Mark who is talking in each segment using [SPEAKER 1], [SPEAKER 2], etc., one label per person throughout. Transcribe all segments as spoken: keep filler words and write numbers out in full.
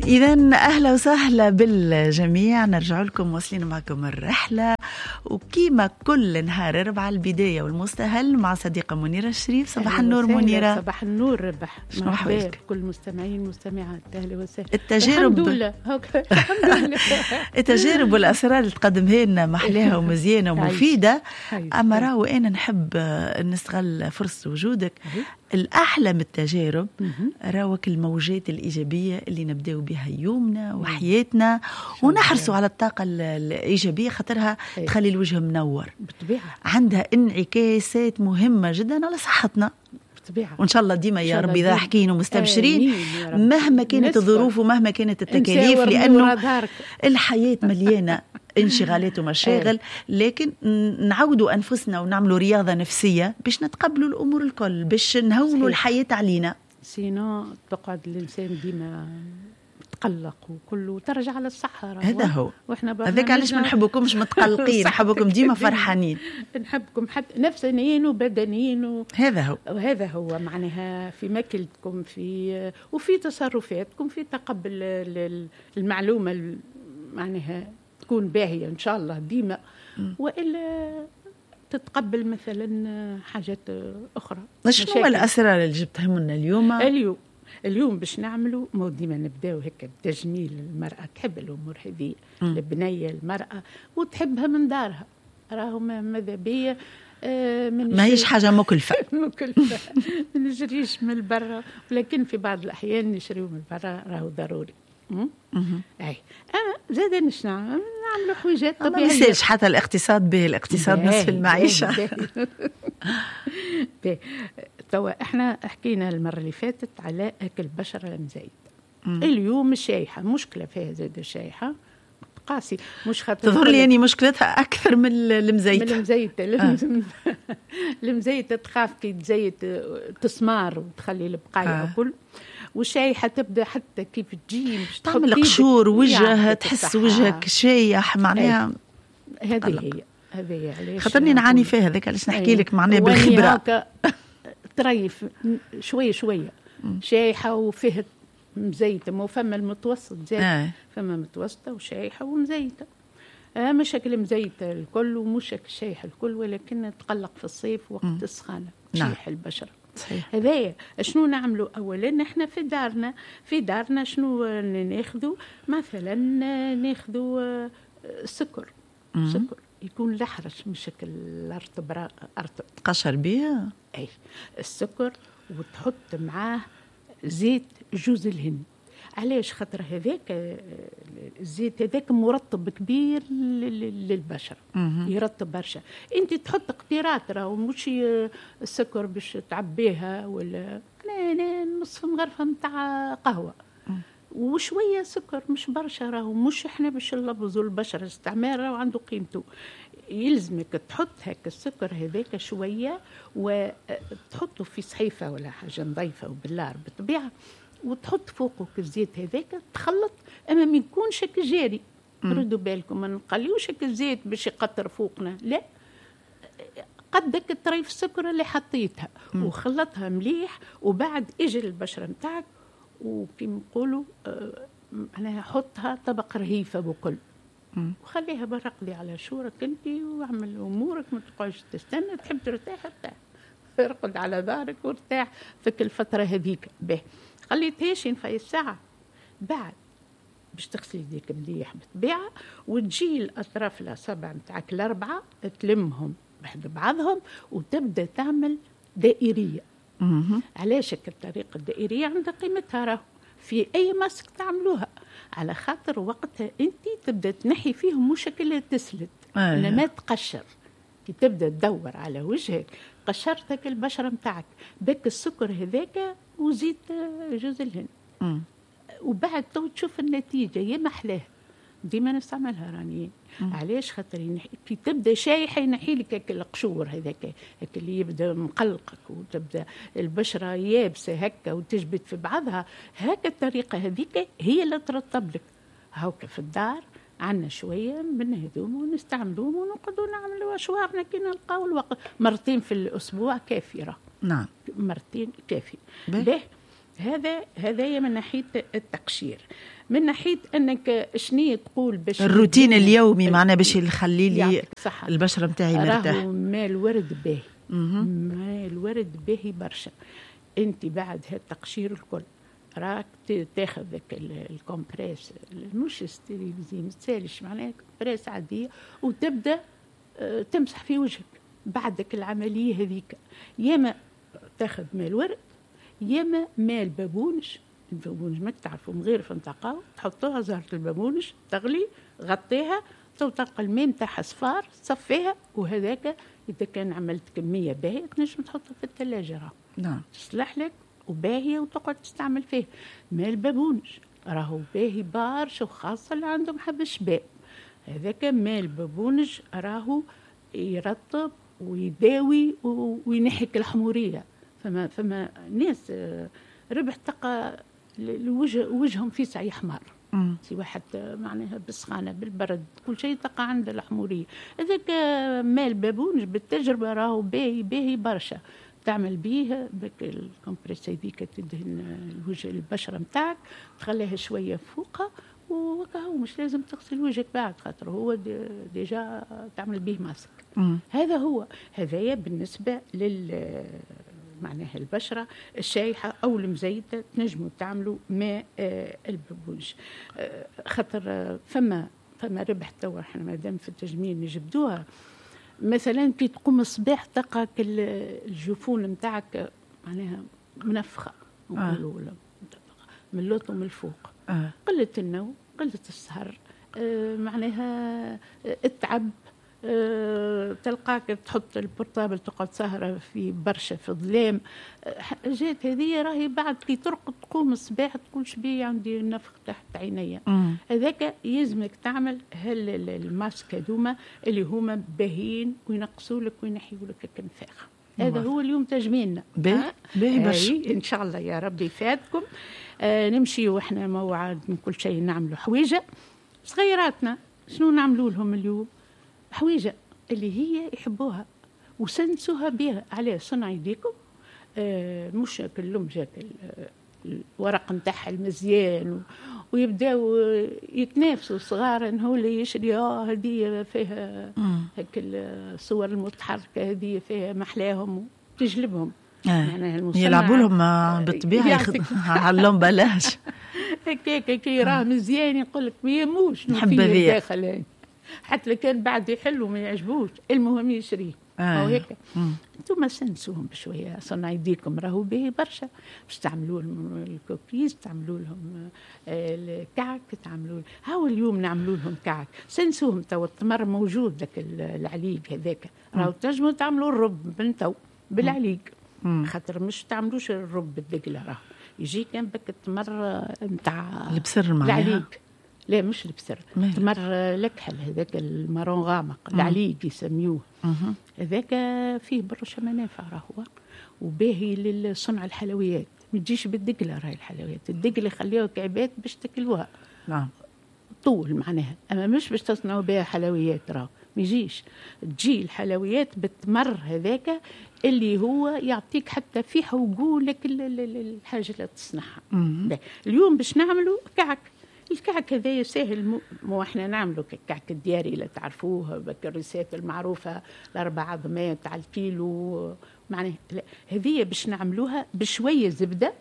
[SPEAKER 1] إذن أهلا وسهلا بالجميع، نرجع لكم واصلين معكم الرحلة وكيما كل نهار أربعة البداية والمستهل مع صديقة منيرة الشريف. صباح النور منيرة.
[SPEAKER 2] صباح النور ربح.
[SPEAKER 1] مرحبا
[SPEAKER 2] كل مستمعين مستمعات أهلا وسهلا.
[SPEAKER 1] التجارب
[SPEAKER 2] الحمد لله الحمد لله
[SPEAKER 1] التجارب والأسرار اللي تقدمها لنا محلاها ومزيانة ومفيدة. أما راهو أنا نحب نستغل فرصة وجودك. الأحلى من التجارب راوك الموجات الإيجابية اللي نبدأ بها يومنا وحياتنا ونحرصوا على الطاقة الإيجابية خاطرها تخلي الوجه منور
[SPEAKER 2] بالطبيعة،
[SPEAKER 1] عندها انعكاسات مهمة جدا على صحتنا
[SPEAKER 2] بالطبيعة.
[SPEAKER 1] وإن شاء الله ديما يا ربي ضاحكين ومستبشرين مهما كانت الظروف ومهما كانت التكاليف، لأنه الحياة مليانة انشغالات ومشاغل، لكن نعودوا أنفسنا ونعملوا رياضة نفسية باش نتقبلوا الأمور الكل، باش نهونوا الحياة علينا.
[SPEAKER 2] سينو تقعد الإنسان ديما تقلق وكله ترجع على الصحة.
[SPEAKER 1] هذا هو، هذاك علاش ما نحبكمش متقلقين، نحبكم ديما فرحانين،
[SPEAKER 2] نحبكم حتى نفسانيين وبدنيين و...
[SPEAKER 1] هذا هو
[SPEAKER 2] وهذا هو معناها في ماكلتكم في وفي تصرفاتكم في تقبل المعلومة معناها تكون باهية إن شاء الله ديما، وإلا تتقبل مثلا حاجات أخرى.
[SPEAKER 1] شنو الأسرار اللي جبتهم لنا اليوم؟
[SPEAKER 2] اليوم اليوم باش نعملوا مو ديما نبداو هيك بتجميل المرأة، تحب الأمور هذه البنية المرأة وتحبها من دارها، راهو ماذا بيا آه
[SPEAKER 1] ما هيش حاجة مكلفة
[SPEAKER 2] مكلفة ما نجريش من برا، ولكن في بعض الأحيان نشريو من برا راهو ضروري. اي انا زاد نش نعملوا حويجات طبيعيه،
[SPEAKER 1] ما يصيرش حتى الاقتصاد به، الاقتصاد نصف المعيشه.
[SPEAKER 2] توا احنا حكينا المره اللي فاتت على اكل بشره المزيت. اليوم الشايحه مشكله فيها زاد الشايحه قاسي، مش خاطر
[SPEAKER 1] تظهر لي يعني مشكلتها اكثر من المزيت.
[SPEAKER 2] من المزيت آه. المزيت تخاف كي تزيت تسمار وتخلي البقايا آه. وكل، والشايحة تبدأ حتى كيف تجي
[SPEAKER 1] تعمل قشور وجه، تحس وجهك شايح معناها.
[SPEAKER 2] هذه هي هذه هي علاش
[SPEAKER 1] خاطرني نعاني فيها، هذاك علاش نحكي لك معناها بالخبرة.
[SPEAKER 2] تريف شوية شوية شايحة وفيه مزيتة، مو فما المتوسط زي آه. فما متوسطة وشايحة ومزيتة. آه مشاكل مزيتة الكل ومشاكل شايحة الكل، ولكن تقلق في الصيف وقت م. السخانة تشيح نعم. البشرة. هذايا شنو نعملوا اولا احنا في دارنا في دارنا شنو ناخذوا؟ مثلا ناخذوا سكر سكر يكون لحرش مشكل الارطب ارطب
[SPEAKER 1] تقشر بيه.
[SPEAKER 2] اي السكر وتحط معاه زيت جوز الهند. علاش؟ خاطر هذاك الزيت هذاك مرطب كبير للبشره، يرطب برشا. انت تحط قطيرات راهو مش السكر باش تعبيها ولا لا نصف مغرفه نتاع قهوه وشويه سكر مش برشا، راهو مش احنا باش نلبزوا البشره، استعمال راهو عنده قيمته. يلزمك تحط هيك السكر هذاك شويه وتحطه في صحيفه ولا حاجه نظيفه وباللار بالطبيعه، وتحط فوقه الزيت هذاك تخلط، اما ما يكونش هيك جاري. ردوا بالكم ما نقليوش هيك الزيت باش يقطر فوقنا، لا قدك الطريف السكر اللي حطيتها مم. وخلطها مليح، وبعد اجي البشره نتاعك وكيما نقولوا آه انا حطها طبق رهيفه بكل مم. وخليها برقدي على شورك انت واعمل امورك، ما تقعدش تستنى، تحب ترتاح ارتاح، ارقد على ظهرك وارتاح فك الفتره هذيك. به خليتهاش في الساعة بعد باش تغسلي يديك مليح بالطبيعة، وتجي الأطراف الأصابع متاعك الأربعة تلمهم بحد بعضهم وتبدأ تعمل دائرية. علاش الطريقة الدائرية عندها قيمتها، راهو في أي ماسك تعملوها على خاطر وقتها أنت تبدأ تنحي فيهم مشكلة تسلت آه. لما تقشر كي تبدأ تدور على وجهك قشرتك البشرة متاعك بك السكر هذاك وزيت جوز الهند م. وبعد تو تشوف النتيجة يا محلاه. ديما نستعملها راني. علاش؟ خاطر كي تبدا شايحه ينحي لك هيك القشور هذاك هيك اللي يبدا مقلقك وتبدا البشره يابسه هكا وتجبد في بعضها، هكا الطريقه هذيك هي اللي ترطب لك. هاوك في الدار عندنا شويه من هذوم ونستعملوهم ونقعدوا نعملوا اشوارنا كي نلقاو الوقت. مرتين في الاسبوع كافيه.
[SPEAKER 1] نعم
[SPEAKER 2] مرتين كافي. ليه هذا هذايا من ناحيه التقشير. من ناحيه انك شنية تقول باش
[SPEAKER 1] الروتين اليومي معنا باش يخلي لي البشره نتاعي مرتاح.
[SPEAKER 2] راهو ماء الورد باهي، ماء الورد باهي برشا. انت بعد هالتقشير الكل راك تاخذ ذاك الكومبريس مش ستيريليزي، ما تسالش معناها كومبريس عاديه، وتبدا تمسح في وجهك بعدك العمليه هذيك. ياما تاخذ ماء الورد، ياما ماء البابونج. البابونج ما تعرفوا مغيرف نتاعو، تحطوها زهرة البابونج تغلي، غطيها، تو تلقى الماء نتاعها صفار، تصفيها، وهذاك اذا كان عملت كميه باهيه تنجم تحطها في الثلاجه، راه
[SPEAKER 1] نعم
[SPEAKER 2] تصلح لك وباهيه وتقعد تستعمل فيه. ماء البابونج راهو باهي برشا، وخاصه اللي عندهم حب الشباب. هذاك ماء البابونج راهو يرطب ويداوي وينحك الحموريه. فما فما ناس ربح تلقى الوجه وجههم فيه سعي حمار، سي واحد معناها بالسخانه بالبرد كل شيء تلقى عنده الحموريه. هذاك ماء البابونج بالتجربه راهو باهي باهي برشا. تعمل بيه بك الكمبريس هذيك، تدهن الوجه البشره نتاعك، تخليها شويه فوقها، وكهو مش لازم تغسل وجهك بعد، خاطر هو دي ديجا تعمل به ماسك. مم. هذا هو هذايا بالنسبه لل معناها البشره الشايحه او المزيته، تنجموا تعملوا ماء آه البابونج. آه خاطر آه فما فما ربح توا احنا مادام في التجميل نجبدوها. مثلا كي تقوم الصباح تلقى الجفون نتاعك معناها منفخه، نقولوا آه. من اللوط ومن الفوق، آه. قله النوم، قله السهر، آه معناها التعب، أه تلقاك تحط البورتابل تقعد سهرة في برشا في الظلام. حاجات هذه راهي بعد كي ترقد تقوم الصباح تقول شبيه عندي النفخ تحت عينيا. هذاك يلزمك تعمل هال الماسك هذوما اللي هما باهين وينقصوا لك وينحيوا لك النفاخ. هذا هو اليوم تجميلنا.
[SPEAKER 1] باهي باهي برشا
[SPEAKER 2] ان شاء الله يا ربي يفادكم. آه نمشي واحنا موعد من كل شيء نعملوا حويجه صغيراتنا. شنو نعملوا لهم اليوم؟ حويجة اللي هي يحبوها وسنسوها بها. عليه صنع يديكم، آه مش كلهم جاك الورق نتاعها المزيان ويبداو يتنافسوا صغار انه اللي يشري اه هذه فيها هيك الصور المتحركه، هذه فيها محلاهم وتجلبهم.
[SPEAKER 1] آه. يعني يلعبوا لهم بالطبيعه علهم بلاش
[SPEAKER 2] هيك كي راه مزيان يقول لك ما يموش نحب داخل، حتى لو كان بعد يحلوا ما يعجبوش، المهم يشريه. آه. هيك انتم سنسوهم بشويه، صنع يديكم راهو باهي برشا. باش تعملوا لهم الكوكيز، تعملوا لهم الكعك، تعملوا هاو اليوم نعملوا لهم كعك. سنسوهم تو التمر موجود ذاك العليق هذاك، راهو تنجموا تعملوا الرب من تو بالعليق، خاطر مش تعملوش الرب بالدقله، راهو يجي كان بك التمر نتاع
[SPEAKER 1] البسر معناها.
[SPEAKER 2] لا مش البسر، تمر لكحل هذاك المارون غامق العليق يسميوه. هذاك فيه برشا منافع راهو، وباهي للصنع الحلويات. ما تجيش بالدقله راهي الحلويات، الدقله خليوها كعبات باش تاكلوها. نعم. طول معناها، اما مش باش تصنعوا بها حلويات راهو، ما يجيش. تجي الحلويات بالتمر هذاك اللي هو يعطيك حتى فيها وقول لك الحاجه اللي تصنعها. اليوم باش نعملوا كعك. الكعك هذا سهل، مو, مو احنا نعملوا الكعك الدياري اللي تعرفوه بالكريسات المعروفه الاربع عظمات على الكيلو معناها. لا، هذه باش نعملوها بشويه زبده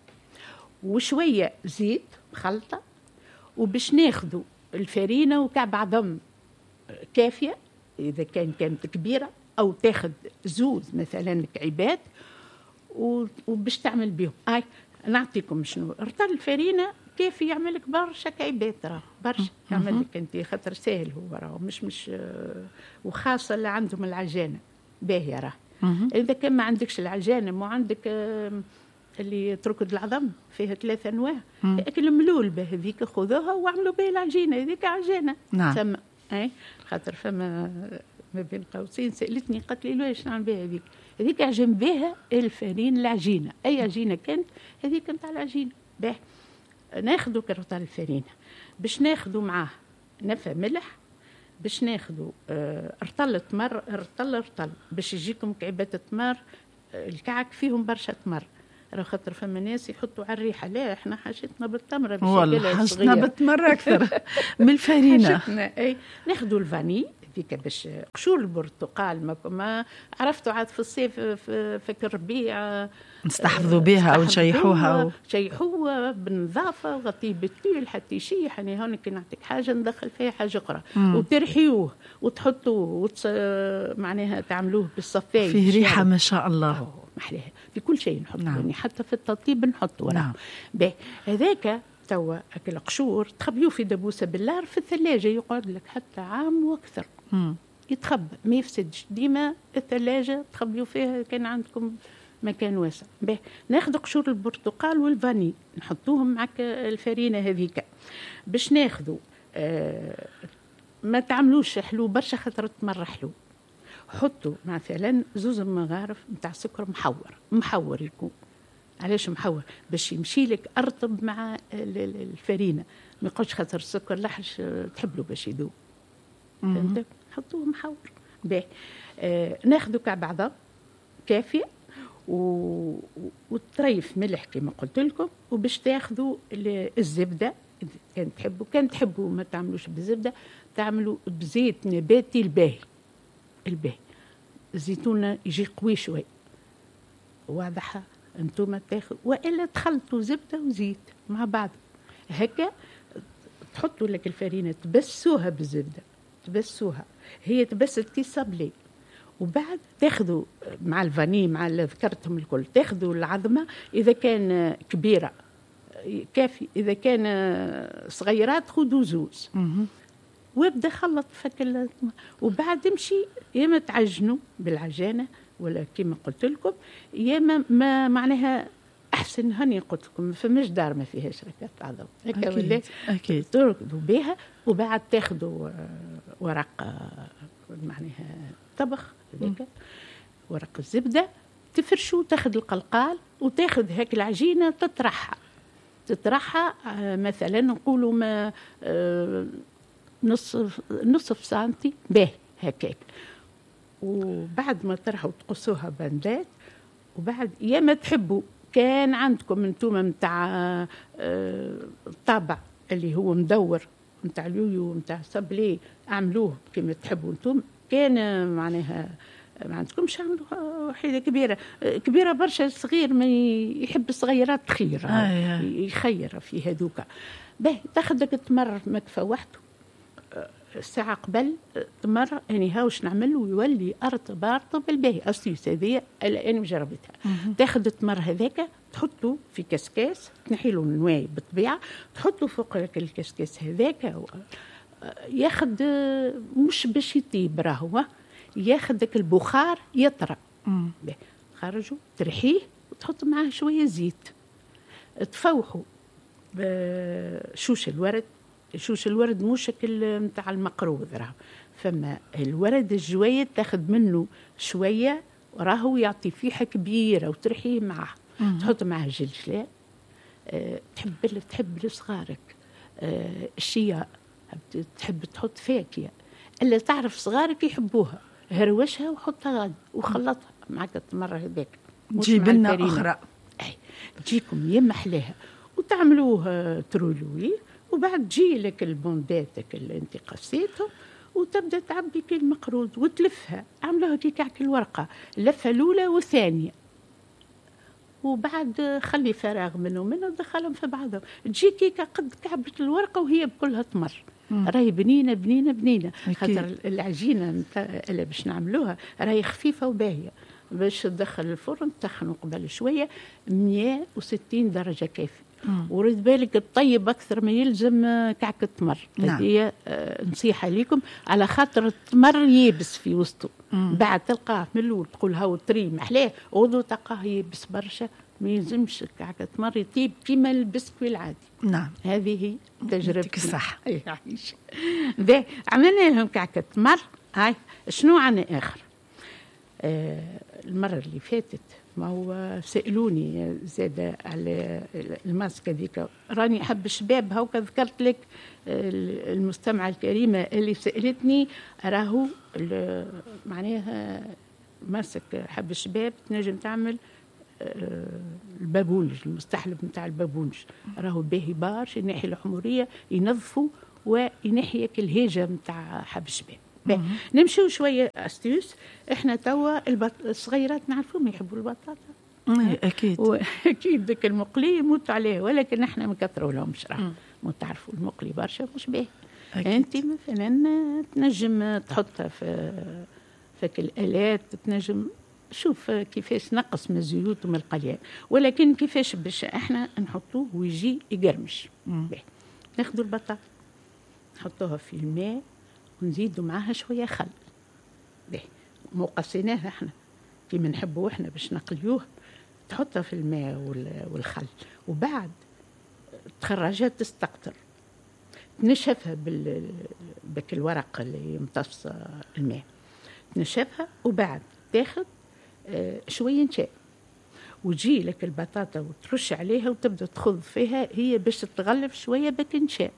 [SPEAKER 2] وشويه زيت خلطه، وباش ناخذوا الفرينه وكعب عظم كافيه اذا كان كانت كبيره، او تاخذ زوز مثلا كعبات وباش تعمل بهم. اي نعطيكم شنو رطل الفرينه كيف يعمل لك برشا كعبات، راه برشا يعمل لك انت، خاطر سهل هو راه مش مش وخاصه اللي عندهم العجانه باهيه راه. اذا كان ما عندكش العجانه، مو عندك اللي تركض العظم فيها ثلاثة انواع، لكن الملول به هذيك خذوها واعملوا به العجينه هذيك عجانه. نعم. سما اي خاطر فما ما بين قوسين سالتني قالت لي واش نعمل بها هذيك هذيك عجن بها الفرين العجينه، اي عجينه كانت هذيك نتاع العجينه باه. ناخذوا كرطال الفرينه باش ناخذوا معاه نفى ملح، باش ناخذوا آه رطل تمر، رطل رطل باش يجيكم كعبات تمر. الكعك فيهم برشا تمر، راه خاطر فما ناس يحطوا على الريحه، لا احنا حاجتنا بالتمره
[SPEAKER 1] والله حاجتنا بالتمره اكثر من الفرينه.
[SPEAKER 2] حاجتنا اي ناخذوا الفاني هذيك باش قشور البرتقال ما, ما عرفتوا عاد في الصيف في فك الربيع
[SPEAKER 1] نستحفظوا بها او نشيحوها
[SPEAKER 2] و... شيحوها بالنظافه وغطيه بالتيل حتى يشيح. يعني هون كي نعطيك حاجه ندخل فيها حاجه اخرى وترحيوه وتحطوه وتص... معناها تعملوه بالصفايه
[SPEAKER 1] فيه ريحه ما شاء الله
[SPEAKER 2] محلاها في كل شيء نحط.
[SPEAKER 1] نعم.
[SPEAKER 2] يعني حتى في التطيب نحط وراه.
[SPEAKER 1] نعم.
[SPEAKER 2] باهي هذاك توا اكل قشور تخبيوه في دبوسه باللار في الثلاجه يقعد لك حتى عام واكثر.
[SPEAKER 1] مم.
[SPEAKER 2] يتخبى ما يفسدش. ديما الثلاجه تخبيوا فيها كان عندكم مكان واسع. باهي ناخذ قشور البرتقال والفاني نحطوهم مع الفرينه هذيك باش ناخذوا آه ما تعملوش حلو برشا خاطر تمر حلو. حطوا مثلا زوز مغارف نتاع سكر محور محور يكون. علاش محور؟ باش يمشي لك ارطب مع الفرينه ما يقعدش خاطر السكر لحش تحب له باش يذوب. فهمت؟ حطوه محور. باهي آه ناخذوا كعب بعضه كافيه و... وتريف ملح كما قلت لكم. وباش تاخذوا الزبده كان تحبوا كان تحبوا ما تعملوش بالزبده تعملوا بزيت نباتي الباهي الباهي. الزيتونه يجي قوي شوي واضحه. انتم تاخذوا والا تخلطوا زبده وزيت مع بعض هكا. تحطوا لك الفرينه تبسوها بالزبده تبسوها هي تبست كي صابلي. وبعد تاخذوا مع الفاني مع ذكرتهم الكل تاخذوا العظمه اذا كان كبيره كافي. اذا كان صغيرات خذوا زوز وابدا خلط فك. وبعد امشي يا ما تعجنوا بالعجانه ولا كما قلت لكم يا ما, ما معناها احسن. هني قلت لكم ما فماش دار ما فيهاش ركات عظم هكا ولا
[SPEAKER 1] اكيد
[SPEAKER 2] تركضوا بها. وبعد تاخذوا ورق معناها طبخ هذاك ورق الزبده تفرشوا. تاخذ القلقال وتاخذ هيك العجينه تطرحها تطرحها مثلا نقولوا ما نصف نصف سنتي باهي هكاك. وبعد ما ترحوا تقصوها بندات. وبعد يا ما تحبوا كان عندكم انتم متاع الطابع اللي هو مدور متاع اليويو متاع صبلي اعملوه كما تحبوا انتم. كان معناها ما عندكمش عملوا وحيده كبيره كبيره برشا. صغير ما يحب الصغيرات خير
[SPEAKER 1] آه
[SPEAKER 2] يخير في هذوك. باهي تاخذك تمر مكفى وحده الساعه قبل تمر. يعني هاوش نعمل ويولي ارطب ارطب الباهي السيس هذه انا مجربتها. تاخذ التمر هذاك تحطه في كسكاس تنحي له النواي بالطبيعه تحطه فوق الكسكاس هذاك ياخذ مش باش يطيب راهو ياخذ داك البخار يطرى. خرجوا ترحيه وتحط معاه شويه زيت تفوحوا بشوش الورد. شوش الورد مو شكل نتاع المقروض راه فما الورد الجويد تاخذ منه شويه راهو يعطي فيحه كبيره وترحيه معاه. تحط معاه جلجلة أه تحب تحب لصغارك أه الشياء تحب تحط فاكهه الا تعرف صغارك يحبوها هروشها وحطها غاد وخلطها معك التمر هذاك.
[SPEAKER 1] جيب لنا اخرى
[SPEAKER 2] اي تجيكم يا محلاها وتعملوه ترولوي. وبعد تجي لك البونداتك اللي انت قصيتهم وتبدا تعبي كي المقروض وتلفها. عملوها كي كعك الورقه اللفه الاولى والثانيه. وبعد خلي فراغ منه منه دخلهم في بعضهم. تجي كي قد كعبه الورقه وهي بكلها تمر. راهي بنينه بنينه بنينه خاطر العجينه اللي باش نعملوها راهي خفيفه وباهيه. باش تدخل الفرن تسخنوا قبل شويه مئة وستين درجه كافي. ورد بالك الطيب اكثر ما يلزم كعك التمر.
[SPEAKER 1] نعم.
[SPEAKER 2] هي نصيحه لكم على خاطر التمر يابس في وسطه. مم. بعد تلقاه من الاول تقول هاو تري محلاه غدو تلقاه يابس برشا ما يلزمش كعك التمر يطيب كيما البسكوي العادي.
[SPEAKER 1] نعم
[SPEAKER 2] هذه هي تجربتي
[SPEAKER 1] صح.
[SPEAKER 2] اي عايشه. عملنا لهم كعك التمر. هاي شنو عنا اخر آه المره اللي فاتت ما هو سألوني زاد على الماسك هذيك. راني أحب الشباب هاوكا ذكرت لك المستمعة الكريمة اللي سألتني راهو معناها ماسك حب الشباب تنجم تعمل البابونج، المستحلب نتاع البابونج راهو باهي برشا، الناحيه الحموريه ينظفوا وينحي الهيجه نتاع حبشبان. نمشيو شويه استيوس. احنا توا البط... الصغيرات نعرفوهم يحبوا البطاطا
[SPEAKER 1] اكيد
[SPEAKER 2] اكيد ذاك المقلي يموت عليه، ولكن احنا ما نكثروا لهمش راه ما تعرفوا المقلي برشا مش باهي. انت مثلا تنجم تحطها في فك الالات، تنجم شوف كيفاش نقص من الزيوت ومن القليان، ولكن كيفاش باش احنا نحطوه ويجي يقرمش. ناخذوا البطاطا نحطوها في الماء ونزيدوا معاها شويه خل. باهي مو قصيناها احنا كيما نحبوا احنا باش نقليوه، تحطها في الماء والخل وبعد تخرجها تستقطر، تنشفها بال بك الورق اللي يمتص الماء، تنشفها وبعد تاخذ شويه نشاء وتجي لك البطاطا وترش عليها وتبدا تخض فيها هي باش تتغلف شويه بك نشاء.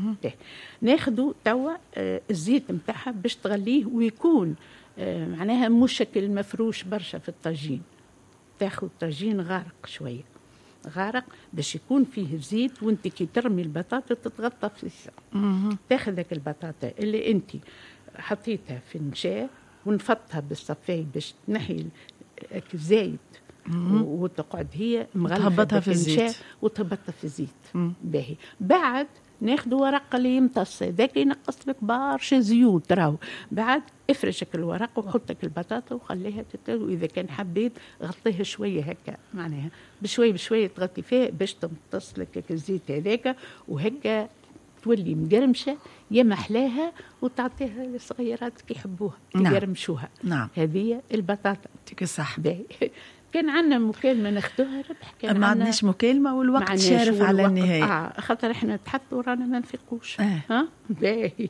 [SPEAKER 2] ناخذوا توا الزيت نتاعها باش تغليه ويكون معناها مشكل مفروش برشا في الطاجين. تاخذ طاجين غارق شويه غارق باش يكون فيه زيت، وانت كي ترمي البطاطا تتغطى في الزيت. تاخذك البطاطا اللي انت حطيتها في النشاء ونفضها بالصفاي باش تنحي الزيت وتقعد هي مغلفه في الزيت وتهبطها في الزيت. باهي بعد ناخذ ورق اللي يمتص هذاك ينقص لك برشا زيوت راهو. بعد افرشك الورق وحطك البطاطا وخليها تتلو، واذا كان حبيت غطيها شويه هكا معناها بشويه بشويه تغطي فيها باش تمتص لك الزيت هذاك، وهكا تولي مقرمشه يا محلاها وتعطيها للصغيرات كي يحبوها يقرمشوها.
[SPEAKER 1] نعم.
[SPEAKER 2] هذه البطاطا
[SPEAKER 1] يعطيك الصحة.
[SPEAKER 2] كان عندنا مكالمة ناخذوها ربح، كان
[SPEAKER 1] ما عندناش مكالمة والوقت شارف على النهاية.
[SPEAKER 2] آه خاطر احنا نتحدثوا ورانا ما نفيقوش.
[SPEAKER 1] آه.
[SPEAKER 2] ها باهي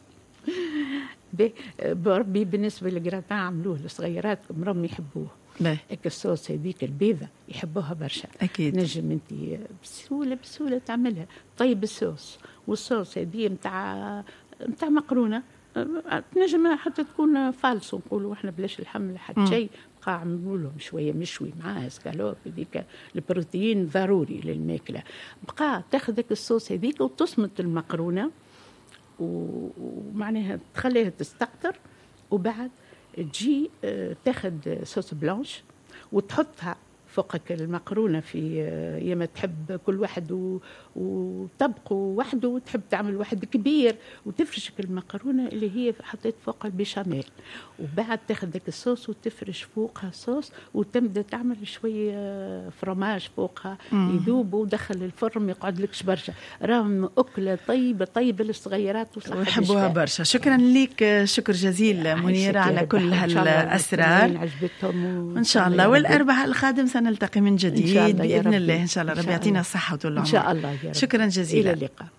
[SPEAKER 2] باهي بربي بالنسبة للجراتان عملوه للصغيرات مرام يحبوه. باهي الصوص هذيك البيضة يحبوها برشا.
[SPEAKER 1] أكيد.
[SPEAKER 2] نجم انت بسهولة بسهولة تعملها. طيب الصوص والصوص هذه متاع متاع مقرونة تنجم حتى تكون فالص نقولوا احنا بلاش الحمل حتى شيء، بقى عملوا لهم شويه مشوي معاه سكالوب هذيك البروتين ضروري للماكله. بقى تاخذك الصوص هذيك وتصمت المقرونه ومعناها تخليها تستقطر، وبعد تجي تاخذ صوص بلانش وتحطها فوقك المقرونه في يما تحب كل واحد وطبقه وحده، وتحب تعمل واحد كبير وتفرشك المقرونه اللي هي حطيت فوق البيشاميل، وبعد تاخذ ذاك الصوص وتفرش فوقها صوص وتبدا تعمل شويه فرماج فوقها يذوب ودخل الفرن ما يقعد لكش برشا. راهم اكله طيبه طيبه للصغيرات
[SPEAKER 1] ويحبوها برشا. شكرا لك، شكر جزيل منيره على كل هالاسرار.
[SPEAKER 2] عجبتهم
[SPEAKER 1] ان شاء الله. والاربعاء القادم سنلتقي من جديد باذن الله. ان شاء الله ربي يعطينا الصحه وطول العمر.
[SPEAKER 2] ان شاء الله.
[SPEAKER 1] شكرا جزيلا.
[SPEAKER 2] الى اللقاء.